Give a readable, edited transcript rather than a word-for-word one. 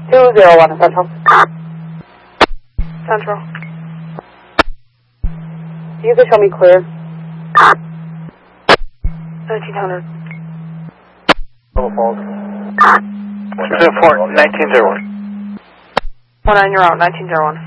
201 Central. Central. You can show me clear. 1900. Little Falls. 1901. 19, you're out. 1901.